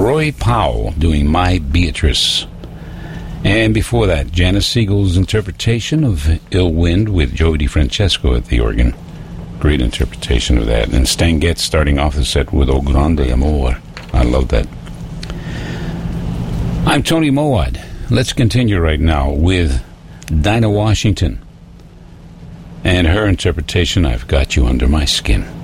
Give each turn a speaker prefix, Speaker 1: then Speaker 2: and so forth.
Speaker 1: Roy Powell doing My Beatrice. And before that, Janice Siegel's interpretation of Ill Wind with Joe DiFrancesco at the organ. Great interpretation of that. And Stan Getz starting off the set with O Grande Amor. I love that. I'm Tony Mowat. Let's continue right now with Dinah Washington and her interpretation, I've Got You Under My Skin.